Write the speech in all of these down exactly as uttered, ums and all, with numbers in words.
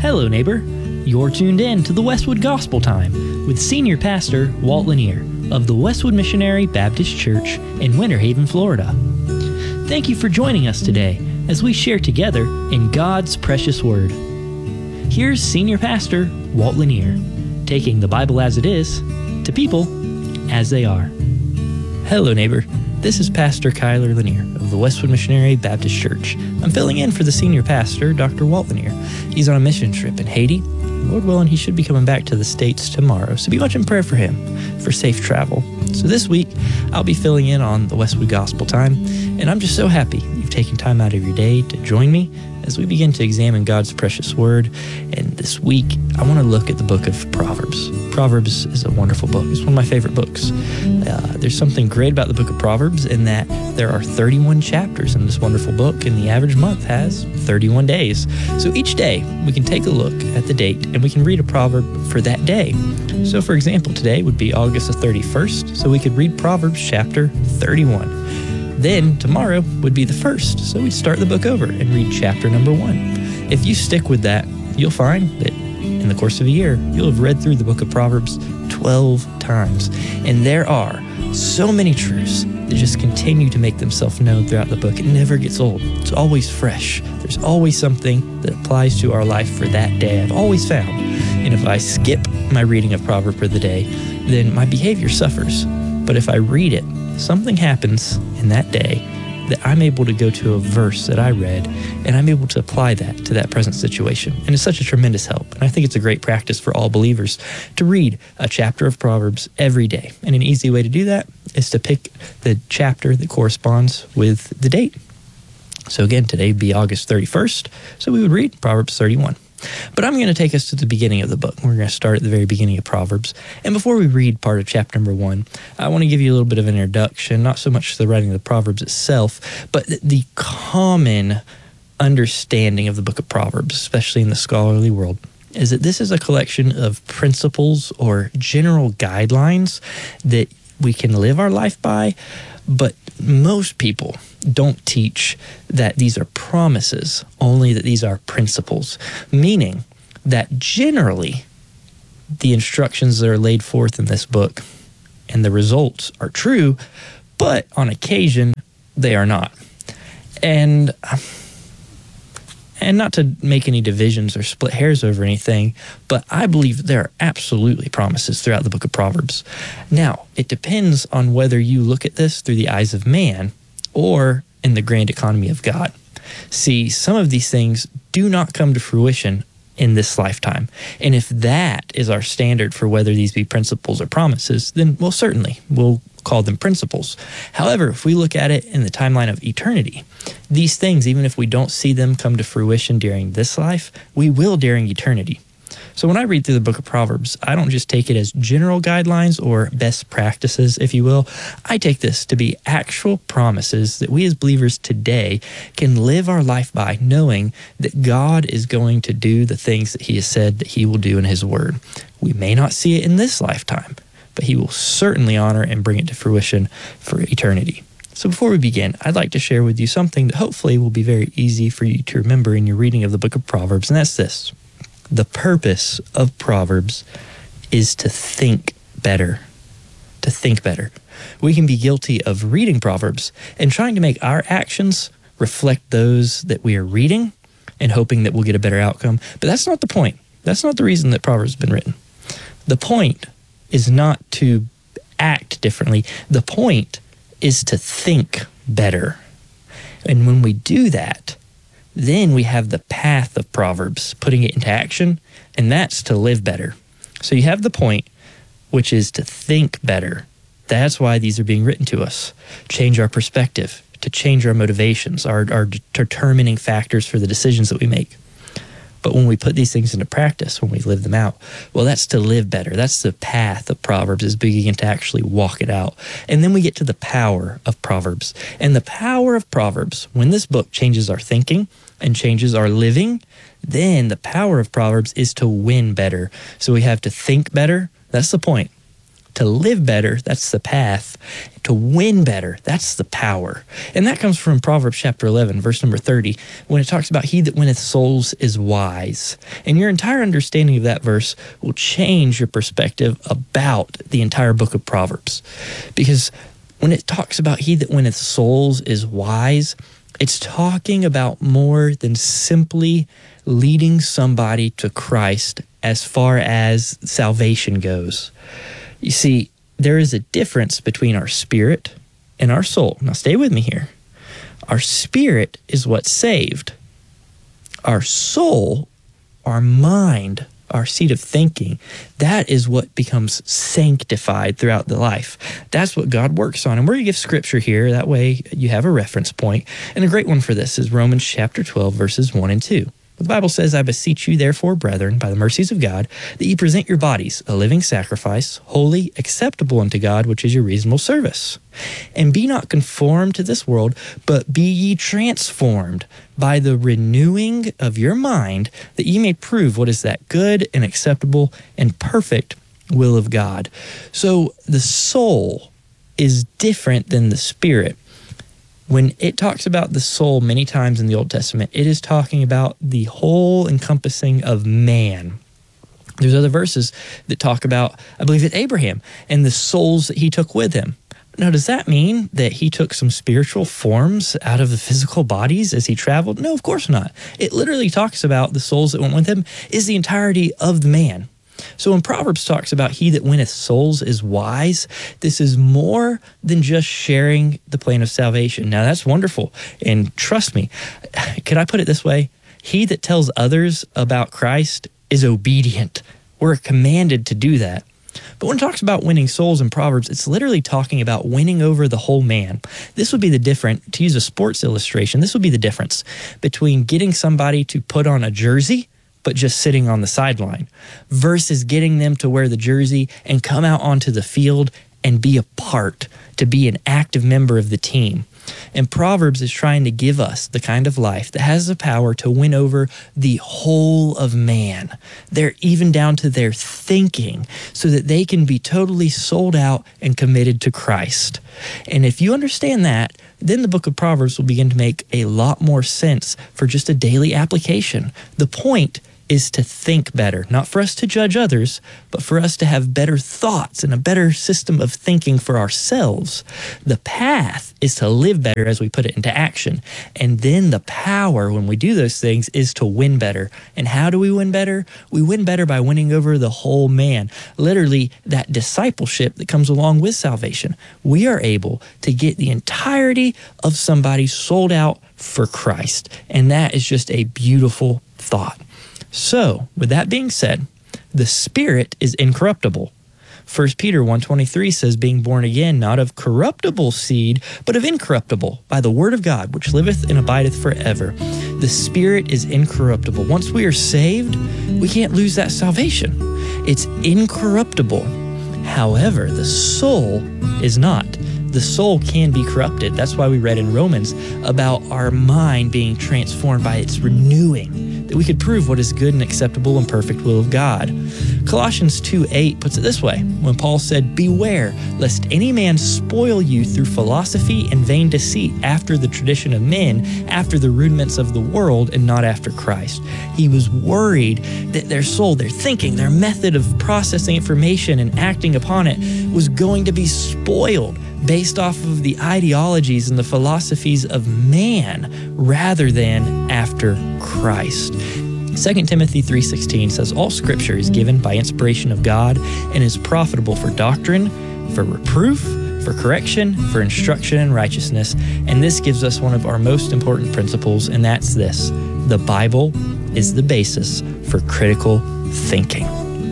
Hello, neighbor. You're tuned in to the Westwood Gospel Time with Senior Pastor Walt Lanier of the Westwood Missionary Baptist Church in Winter Haven, Florida. Thank you for joining us today as we share together in God's precious Word. Here's Senior Pastor Walt Lanier, taking the Bible as it is to people as they are. Hello, neighbor. This is Pastor Kyler Lanier of the Westwood Missionary Baptist Church. I'm filling in for the senior pastor, Doctor Walt Lanier. He's on a mission trip in Haiti. Lord willing, he should be coming back to the States tomorrow, so be much in prayer for him for safe travel. So this week, I'll be filling in on the Westwood Gospel Time, and I'm just so happy you've taken time out of your day to join me as we begin to examine God's precious Word. And this week, I want to look at the book of Proverbs. Proverbs is a wonderful book. It's one of my favorite books. Uh, there's something great about the book of Proverbs in that there are thirty-one chapters in this wonderful book, and the average month has thirty-one days. So each day, we can take a look at the date, and we can read a proverb for that day. So for example, today would be August the thirty-first, so we could read Proverbs chapter thirty-one. Then tomorrow would be the first, so we'd start the book over and read chapter number one. If you stick with that, you'll find that in the course of a year, you'll have read through the book of Proverbs twelve times. And there are so many truths that just continue to make themselves known throughout the book. It never gets old. It's always fresh. There's always something that applies to our life for that day. I've always found. And if I skip my reading of Proverb for the day, then my behavior suffers. But if I read it, something happens in that day that I'm able to go to a verse that I read, and I'm able to apply that to that present situation. And it's such a tremendous help. And I think it's a great practice for all believers to read a chapter of Proverbs every day. And an easy way to do that is to pick the chapter that corresponds with the date. So again, today would be August thirty-first, so we would read Proverbs thirty-one. But I'm going to take us to the beginning of the book. We're going to start at the very beginning of Proverbs. And before we read part of chapter number one, I want to give you a little bit of an introduction, not so much to the writing of the Proverbs itself, but the common understanding of the book of Proverbs, especially in the scholarly world, is that this is a collection of principles or general guidelines that we can live our life by, but most people don't teach that these are promises, only that these are principles, meaning that generally the instructions that are laid forth in this book and the results are true, but on occasion they are not. And and not to make any divisions or split hairs over anything, but I believe there are absolutely promises throughout the book of Proverbs. Now, it depends on whether you look at this through the eyes of man or in the grand economy of God. See, some of these things do not come to fruition in this lifetime. And if that is our standard for whether these be principles or promises, then, well, certainly we'll call them principles. However, if we look at it in the timeline of eternity, these things, even if we don't see them come to fruition during this life, we will during eternity. So when I read through the book of Proverbs, I don't just take it as general guidelines or best practices, if you will. I take this to be actual promises that we as believers today can live our life by, knowing that God is going to do the things that he has said that he will do in his word. We may not see it in this lifetime, but he will certainly honor and bring it to fruition for eternity. So before we begin, I'd like to share with you something that hopefully will be very easy for you to remember in your reading of the book of Proverbs, and that's this. The purpose of Proverbs is to think better. To think better. We can be guilty of reading Proverbs and trying to make our actions reflect those that we are reading and hoping that we'll get a better outcome. But that's not the point. That's not the reason that Proverbs has been written. The point is not to act differently. The point is to think better. And when we do that, then we have the path of Proverbs, putting it into action, and that's to live better. So you have the point, which is to think better. That's why these are being written to us. Change our perspective, to change our motivations, our, our determining factors for the decisions that we make. But when we put these things into practice, when we live them out, well, that's to live better. That's the path of Proverbs, is begin to actually walk it out. And then we get to the power of Proverbs. And the power of Proverbs, when this book changes our thinking and changes our living, then the power of Proverbs is to win better. So we have to think better. That's the point. To live better, that's the path. To win better, that's the power. And that comes from Proverbs chapter eleven, verse number thirty, when it talks about he that winneth souls is wise. And your entire understanding of that verse will change your perspective about the entire book of Proverbs. Because when it talks about he that winneth souls is wise, it's talking about more than simply leading somebody to Christ as far as salvation goes. You see, there is a difference between our spirit and our soul. Now, stay with me here. Our spirit is what's saved. Our soul, our mind, our seat of thinking, that is what becomes sanctified throughout the life. That's what God works on. And we're going to give scripture here. That way you have a reference point. And a great one for this is Romans chapter twelve, verses one and two. The Bible says, I beseech you, therefore, brethren, by the mercies of God, that ye present your bodies a living sacrifice, holy, acceptable unto God, which is your reasonable service. And be not conformed to this world, but be ye transformed by the renewing of your mind, that ye may prove what is that good and acceptable and perfect will of God. So the soul is different than the spirit. When it talks about the soul many times in the Old Testament, it is talking about the whole encompassing of man. There's other verses that talk about, I believe, it's Abraham and the souls that he took with him. Now, does that mean that he took some spiritual forms out of the physical bodies as he traveled? No, of course not. It literally talks about the souls that went with him is the entirety of the man. So when Proverbs talks about he that winneth souls is wise, this is more than just sharing the plan of salvation. Now, that's wonderful. And trust me, could I put it this way? He that tells others about Christ is obedient. We're commanded to do that. But when it talks about winning souls in Proverbs, it's literally talking about winning over the whole man. This would be the difference, to use a sports illustration, this would be the difference between getting somebody to put on a jersey but just sitting on the sideline, versus getting them to wear the jersey and come out onto the field and be a part, to be an active member of the team. And Proverbs is trying to give us the kind of life that has the power to win over the whole of man. They're even down to their thinking, so that they can be totally sold out and committed to Christ. And if you understand that, then the book of Proverbs will begin to make a lot more sense for just a daily application. The point is to think better, not for us to judge others, but for us to have better thoughts and a better system of thinking for ourselves. The path is to live better as we put it into action. And then the power, when we do those things, is to win better. And how do we win better? We win better by winning over the whole man. Literally, that discipleship that comes along with salvation. We are able to get the entirety of somebody sold out for Christ. And that is just a beautiful thought. So, with that being said, the spirit is incorruptible. First Peter one twenty-three says, being born again, not of corruptible seed, but of incorruptible, by the word of God, which liveth and abideth forever. The spirit is incorruptible. Once we are saved, we can't lose that salvation. It's incorruptible. However, the soul is not. The soul can be corrupted. That's why we read in Romans about our mind being transformed by its renewing, that we could prove what is good and acceptable and perfect will of God. Colossians two eight puts it this way, when Paul said, beware, lest any man spoil you through philosophy and vain deceit, after the tradition of men, after the rudiments of the world, and not after Christ. He was worried that their soul, their thinking, their method of processing information and acting upon it was going to be spoiled based off of the ideologies and the philosophies of man rather than after Christ. Second Timothy three sixteen says, all scripture is given by inspiration of God and is profitable for doctrine, for reproof, for correction, for instruction in righteousness. And this gives us one of our most important principles, and that's this: the Bible is the basis for critical thinking.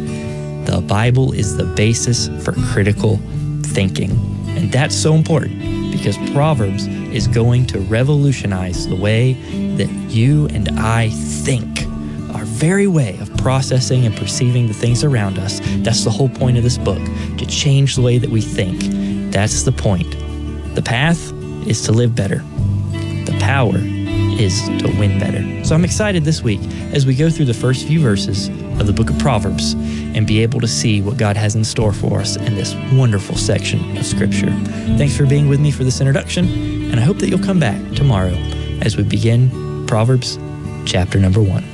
The Bible is the basis for critical thinking. And that's so important because Proverbs is going to revolutionize the way that you and I think. Our very way of processing and perceiving the things around us. That's the whole point of this book, to change the way that we think. That's the point. The path is to live better. The power is to win better. So I'm excited this week as we go through the first few verses of the book of Proverbs and be able to see what God has in store for us in this wonderful section of Scripture. Thanks for being with me for this introduction, and I hope that you'll come back tomorrow as we begin Proverbs chapter number one.